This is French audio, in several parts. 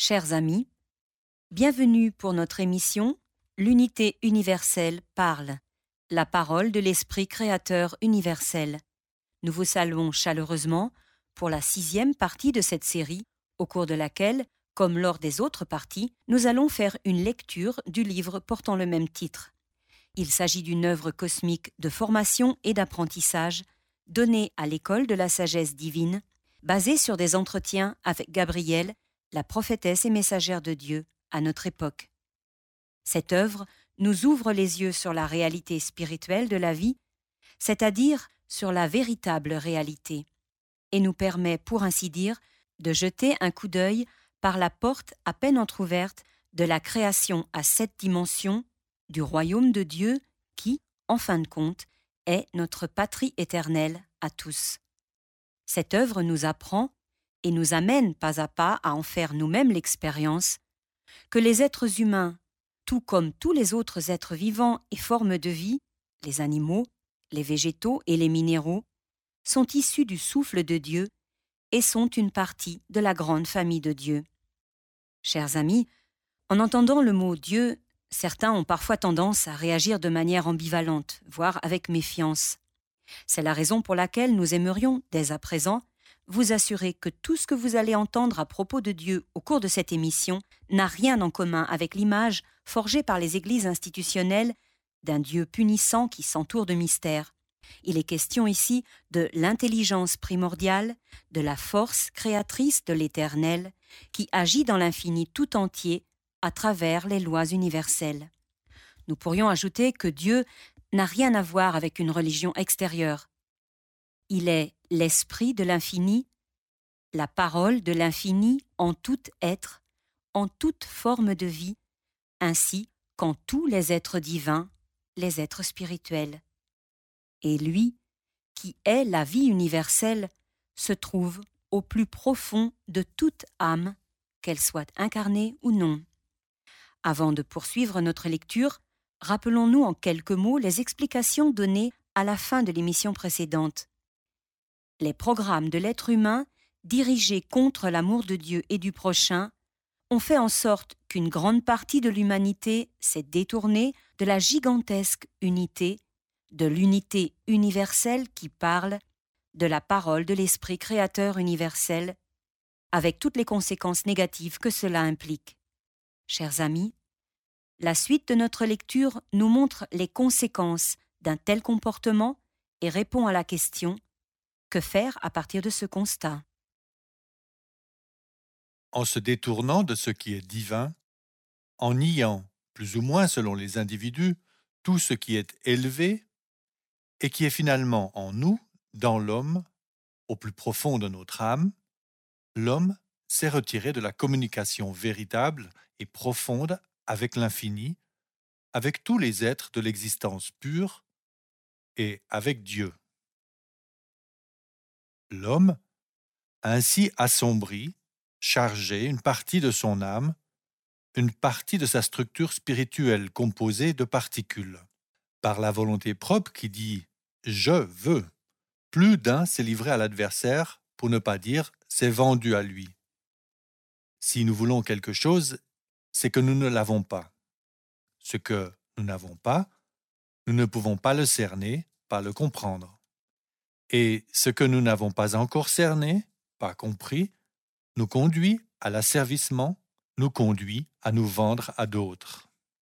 Chers amis, bienvenue pour notre émission « L'unité universelle parle », la parole de l'Esprit créateur universel. Nous vous saluons chaleureusement pour la 6e partie de cette série, au cours de laquelle, comme lors des autres parties, nous allons faire une lecture du livre portant le même titre. Il s'agit d'une œuvre cosmique de formation et d'apprentissage donnée à l'école de la sagesse divine, basée sur des entretiens avec Gabrielle, la prophétesse et messagère de Dieu, à notre époque. Cette œuvre nous ouvre les yeux sur la réalité spirituelle de la vie, c'est-à-dire sur la véritable réalité, et nous permet, pour ainsi dire, de jeter un coup d'œil par la porte à peine entr'ouverte de la création à 7 dimensions du royaume de Dieu qui, en fin de compte, est notre patrie éternelle à tous. Cette œuvre nous apprend et nous amène pas à pas à en faire nous-mêmes l'expérience que les êtres humains, tout comme tous les autres êtres vivants et formes de vie, les animaux, les végétaux et les minéraux, sont issus du souffle de Dieu et sont une partie de la grande famille de Dieu. Chers amis, en entendant le mot Dieu, certains ont parfois tendance à réagir de manière ambivalente, voire avec méfiance. C'est la raison pour laquelle nous aimerions, dès à présent, vous assurer que tout ce que vous allez entendre à propos de Dieu au cours de cette émission n'a rien en commun avec l'image forgée par les églises institutionnelles d'un Dieu punissant qui s'entoure de mystères. Il est question ici de l'intelligence primordiale, de la force créatrice de l'Éternel, qui agit dans l'infini tout entier à travers les lois universelles. Nous pourrions ajouter que Dieu n'a rien à voir avec une religion extérieure. Il est l'esprit de l'infini, la parole de l'infini en tout être, en toute forme de vie, ainsi qu'en tous les êtres divins, les êtres spirituels. Et lui, qui est la vie universelle, se trouve au plus profond de toute âme, qu'elle soit incarnée ou non. Avant de poursuivre notre lecture, rappelons-nous en quelques mots les explications données à la fin de l'émission précédente. Les programmes de l'être humain, dirigés contre l'amour de Dieu et du prochain, ont fait en sorte qu'une grande partie de l'humanité s'est détournée de la gigantesque unité, de l'unité universelle qui parle, de la parole de l'Esprit créateur universel, avec toutes les conséquences négatives que cela implique. Chers amis, la suite de notre lecture nous montre les conséquences d'un tel comportement et répond à la question « Que faire à partir de ce constat ?» En se détournant de ce qui est divin, en niant, plus ou moins selon les individus, tout ce qui est élevé et qui est finalement en nous, dans l'homme, au plus profond de notre âme, l'homme s'est retiré de la communication véritable et profonde avec l'infini, avec tous les êtres de l'existence pure et avec Dieu. L'homme a ainsi assombri, chargé une partie de son âme, une partie de sa structure spirituelle composée de particules. Par la volonté propre qui dit « je veux », plus d'un s'est livré à l'adversaire, pour ne pas dire « s'est vendu à lui ». Si nous voulons quelque chose, c'est que nous ne l'avons pas. Ce que nous n'avons pas, nous ne pouvons pas le cerner, pas le comprendre. Et ce que nous n'avons pas encore cerné, pas compris, nous conduit à l'asservissement, nous conduit à nous vendre à d'autres.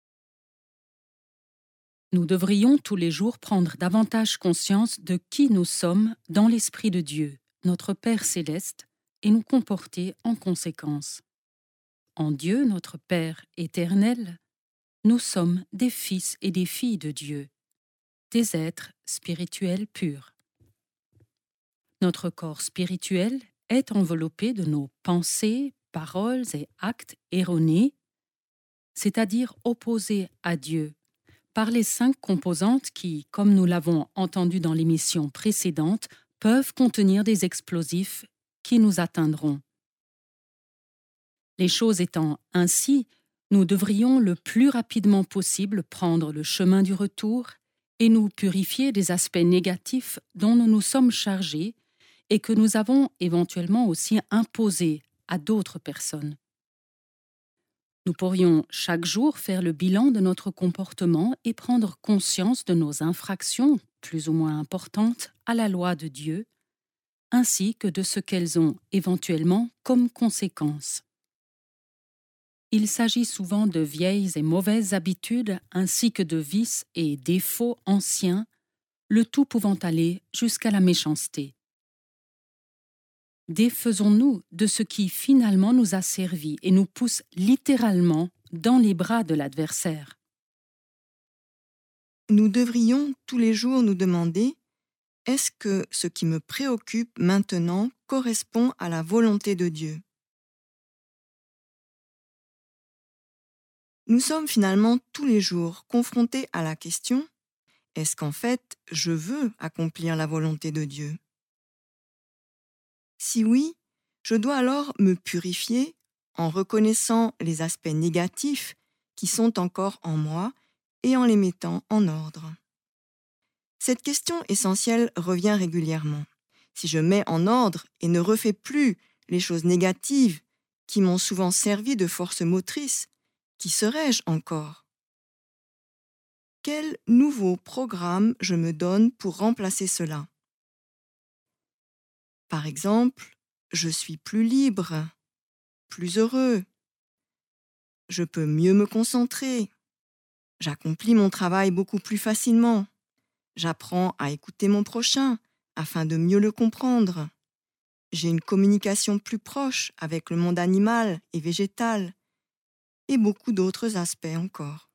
Nous devrions tous les jours prendre davantage conscience de qui nous sommes dans l'Esprit de Dieu, notre Père céleste, et nous comporter en conséquence. En Dieu, notre Père éternel, nous sommes des fils et des filles de Dieu, des êtres spirituels purs. Notre corps spirituel est enveloppé de nos pensées, paroles et actes erronés, c'est-à-dire opposés à Dieu, par les 5 composantes qui, comme nous l'avons entendu dans l'émission précédente, peuvent contenir des explosifs qui nous atteindront. Les choses étant ainsi, nous devrions le plus rapidement possible prendre le chemin du retour et nous purifier des aspects négatifs dont nous nous sommes chargés et que nous avons éventuellement aussi imposés à d'autres personnes. Nous pourrions chaque jour faire le bilan de notre comportement et prendre conscience de nos infractions, plus ou moins importantes, à la loi de Dieu, ainsi que de ce qu'elles ont éventuellement comme conséquence. Il s'agit souvent de vieilles et mauvaises habitudes ainsi que de vices et défauts anciens, le tout pouvant aller jusqu'à la méchanceté. Défaisons-nous de ce qui finalement nous a servi et nous pousse littéralement dans les bras de l'adversaire. Nous devrions tous les jours nous demander: est-ce que ce qui me préoccupe maintenant correspond à la volonté de Dieu? Nous sommes finalement tous les jours confrontés à la question: est-ce qu'en fait je veux accomplir la volonté de Dieu? Si oui, je dois alors me purifier en reconnaissant les aspects négatifs qui sont encore en moi et en les mettant en ordre. Cette question essentielle revient régulièrement. Si je mets en ordre et ne refais plus les choses négatives qui m'ont souvent servi de force motrice, qui serais-je encore? Quel nouveau programme je me donne pour remplacer cela? Par exemple, je suis plus libre, plus heureux, je peux mieux me concentrer, j'accomplis mon travail beaucoup plus facilement, j'apprends à écouter mon prochain afin de mieux le comprendre, j'ai une communication plus proche avec le monde animal et végétal, et beaucoup d'autres aspects encore.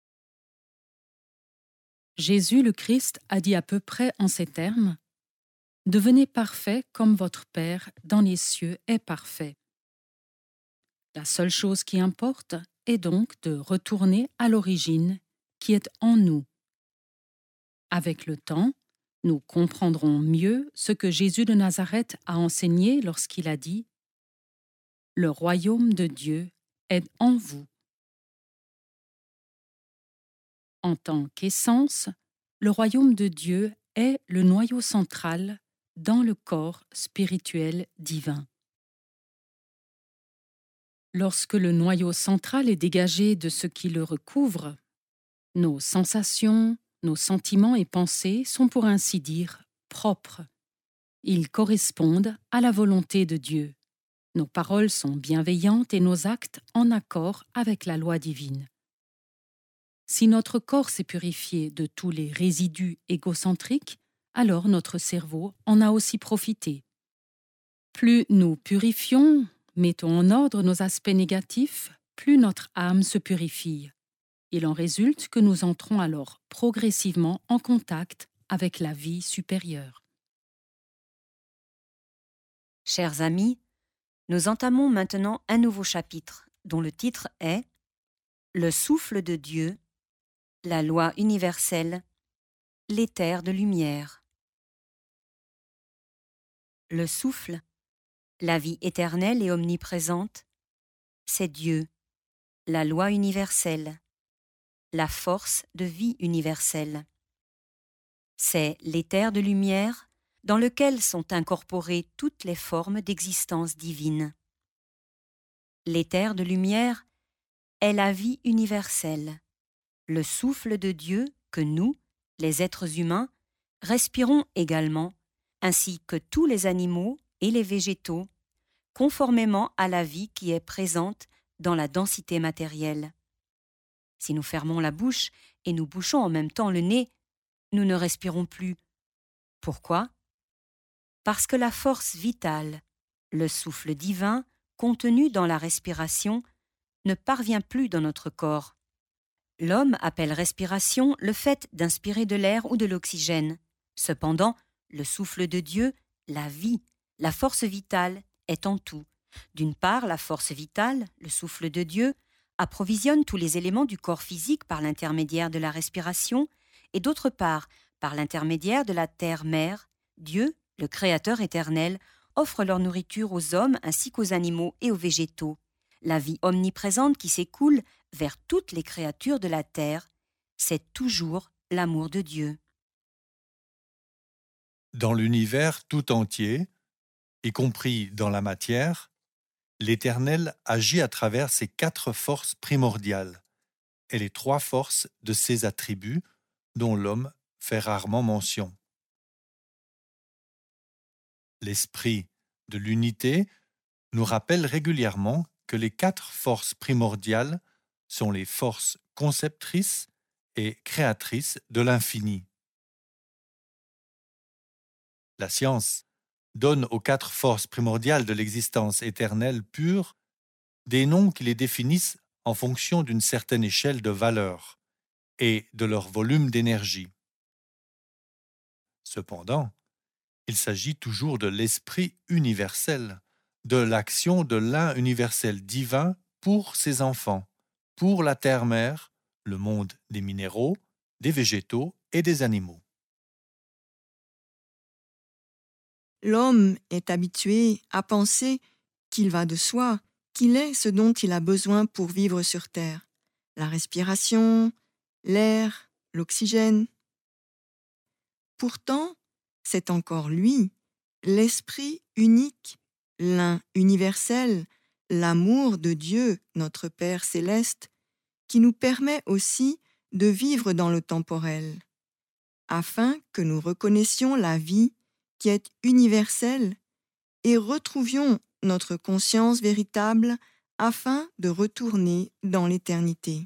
Jésus le Christ a dit à peu près en ces termes: « Devenez parfait comme votre Père dans les cieux est parfait. » La seule chose qui importe est donc de retourner à l'origine qui est en nous. Avec le temps, nous comprendrons mieux ce que Jésus de Nazareth a enseigné lorsqu'il a dit: « Le royaume de Dieu est en vous. » En tant qu'essence, le royaume de Dieu est le noyau central dans le corps spirituel divin. Lorsque le noyau central est dégagé de ce qui le recouvre, nos sensations, nos sentiments et pensées sont pour ainsi dire propres. Ils correspondent à la volonté de Dieu. Nos paroles sont bienveillantes et nos actes en accord avec la loi divine. Si notre corps s'est purifié de tous les résidus égocentriques, alors notre cerveau en a aussi profité. Plus nous purifions, mettons en ordre nos aspects négatifs, plus notre âme se purifie. Il en résulte que nous entrons alors progressivement en contact avec la vie supérieure. Chers amis, nous entamons maintenant un nouveau chapitre dont le titre est « Le souffle de Dieu, la loi universelle, l'éther de lumière ». Le souffle, la vie éternelle et omniprésente, c'est Dieu, la loi universelle, la force de vie universelle. C'est l'éther de lumière dans lequel sont incorporées toutes les formes d'existence divine. L'éther de lumière est la vie universelle, le souffle de Dieu que nous, les êtres humains, respirons également, ainsi que tous les animaux et les végétaux, conformément à la vie qui est présente dans la densité matérielle. Si nous fermons la bouche et nous bouchons en même temps le nez, nous ne respirons plus. Pourquoi? Parce que la force vitale, le souffle divin contenu dans la respiration, ne parvient plus dans notre corps. L'homme appelle respiration le fait d'inspirer de l'air ou de l'oxygène. Cependant, le souffle de Dieu, la vie, la force vitale, est en tout. D'une part, la force vitale, le souffle de Dieu, approvisionne tous les éléments du corps physique par l'intermédiaire de la respiration, et d'autre part, par l'intermédiaire de la terre-mère, Dieu, le Créateur éternel, offre leur nourriture aux hommes ainsi qu'aux animaux et aux végétaux. La vie omniprésente qui s'écoule vers toutes les créatures de la terre, c'est toujours l'amour de Dieu. Dans l'univers tout entier, y compris dans la matière, l'Éternel agit à travers ces 4 forces primordiales et les 3 forces de ses attributs dont l'homme fait rarement mention. L'esprit de l'unité nous rappelle régulièrement que les 4 forces primordiales sont les forces conceptrices et créatrices de l'infini. La science donne aux 4 forces primordiales de l'existence éternelle pure des noms qui les définissent en fonction d'une certaine échelle de valeur et de leur volume d'énergie. Cependant, il s'agit toujours de l'esprit universel, de l'action de l'un universel divin pour ses enfants, pour la terre-mère, le monde des minéraux, des végétaux et des animaux. L'homme est habitué à penser qu'il va de soi, qu'il est ce dont il a besoin pour vivre sur Terre. La respiration, l'air, l'oxygène. Pourtant, c'est encore lui, l'esprit unique, l'un universel, l'amour de Dieu, notre Père céleste, qui nous permet aussi de vivre dans le temporel, afin que nous reconnaissions la vie qui est universelle et retrouvions notre conscience véritable afin de retourner dans l'éternité.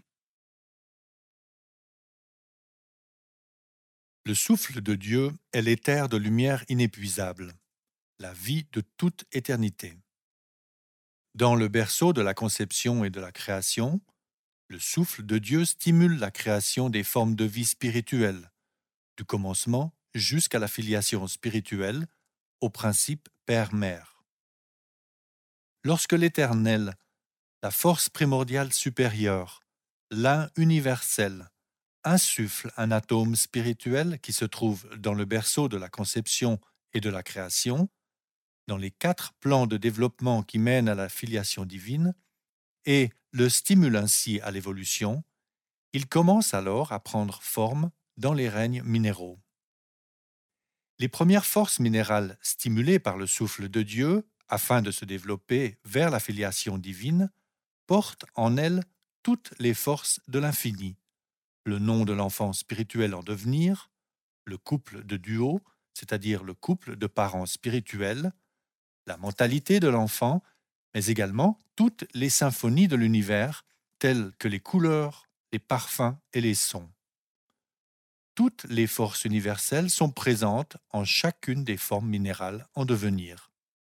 Le souffle de Dieu est l'éther de lumière inépuisable, la vie de toute éternité. Dans le berceau de la conception et de la création, le souffle de Dieu stimule la création des formes de vie spirituelle, du commencement jusqu'à la filiation spirituelle, au principe Père-Mère. Lorsque l'Éternel, la force primordiale supérieure, l'un universel, insuffle un atome spirituel qui se trouve dans le berceau de la conception et de la création, dans les 4 plans de développement qui mènent à la filiation divine, et le stimule ainsi à l'évolution, il commence alors à prendre forme dans les règnes minéraux. Les premières forces minérales stimulées par le souffle de Dieu afin de se développer vers la filiation divine portent en elles toutes les forces de l'infini, le nom de l'enfant spirituel en devenir, le couple de duo, c'est-à-dire le couple de parents spirituels, la mentalité de l'enfant, mais également toutes les symphonies de l'univers, telles que les couleurs, les parfums et les sons. Toutes les forces universelles sont présentes en chacune des formes minérales en devenir.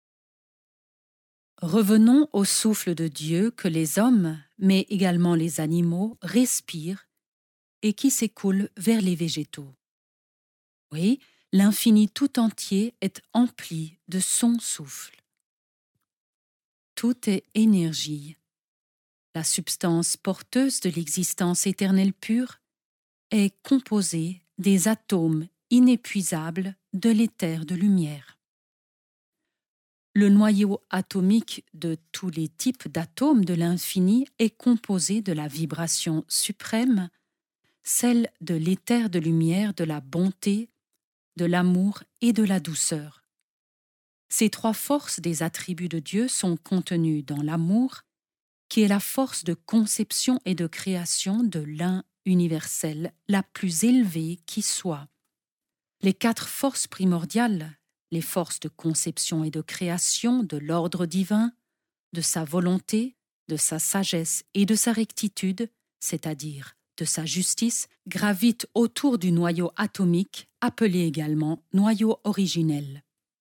Revenons au souffle de Dieu que les hommes, mais également les animaux, respirent et qui s'écoule vers les végétaux. Oui, l'infini tout entier est empli de son souffle. Tout est énergie. La substance porteuse de l'existence éternelle pure est composée des atomes inépuisables de l'éther de lumière. Le noyau atomique de tous les types d'atomes de l'infini est composé de la vibration suprême, celle de l'éther de lumière de la bonté, de l'amour et de la douceur. Ces 3 forces des attributs de Dieu sont contenues dans l'amour, qui est la force de conception et de création de l'un universel, la plus élevée qui soit. Les 4 forces primordiales, les forces de conception et de création de l'ordre divin, de sa volonté, de sa sagesse et de sa rectitude, c'est-à-dire de sa justice, gravitent autour du noyau atomique, appelé également noyau originel.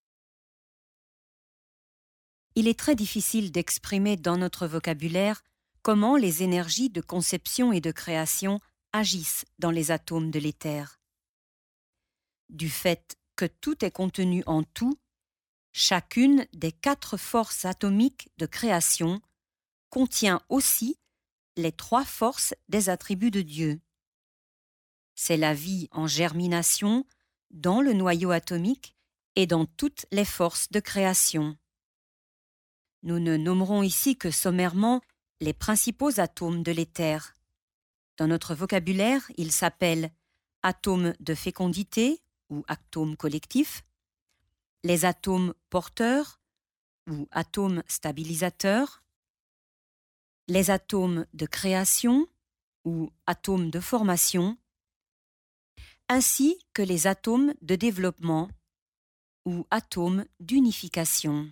Il est très difficile d'exprimer dans notre vocabulaire comment les énergies de conception et de création agissent dans les atomes de l'éther. Du fait que tout est contenu en tout, chacune des 4 forces atomiques de création contient aussi les 3 forces des attributs de Dieu. C'est la vie en germination dans le noyau atomique et dans toutes les forces de création. Nous ne nommerons ici que sommairement les principaux atomes de l'éther. Dans notre vocabulaire, ils s'appellent atomes de fécondité ou atomes collectifs, les atomes porteurs, ou atomes stabilisateurs, les atomes de création ou atomes de formation, ainsi que les atomes de développement ou atomes d'unification.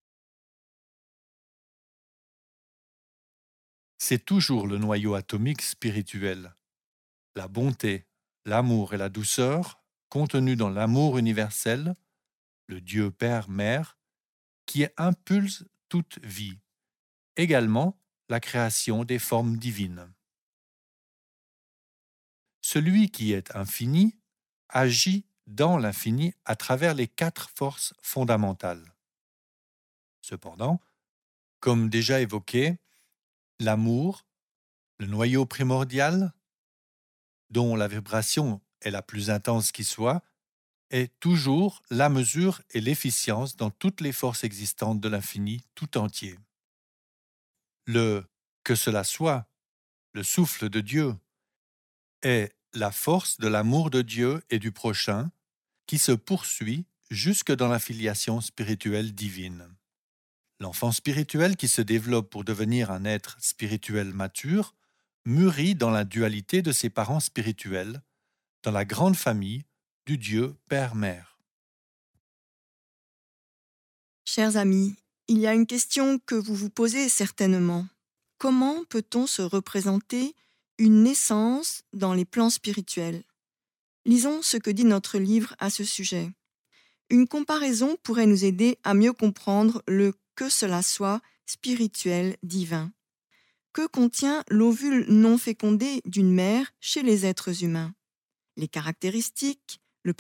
C'est toujours le noyau atomique spirituel, la bonté, l'amour et la douceur contenus dans l'amour universel, le Dieu Père-Mère, qui impulse toute vie, également la création des formes divines. Celui qui est infini agit dans l'infini à travers les 4 forces fondamentales. Cependant, comme déjà évoqué, l'amour, le noyau primordial, dont la vibration est la plus intense qui soit, est toujours la mesure et l'efficience dans toutes les forces existantes de l'infini tout entier. Le « que cela soit », le souffle de Dieu, est la force de l'amour de Dieu et du prochain qui se poursuit jusque dans la filiation spirituelle divine. L'enfant spirituel qui se développe pour devenir un être spirituel mature mûrit dans la dualité de ses parents spirituels, dans la grande famille du Dieu Père-Mère. Chers amis, il y a une question que vous vous posez certainement. Comment peut-on se représenter une naissance dans les plans spirituels? Lisons ce que dit notre livre à ce sujet. Une comparaison pourrait nous aider à mieux comprendre le « que cela soit » spirituel divin. Que contient l'ovule non fécondé d'une mère chez les êtres humains? Les caractéristiques,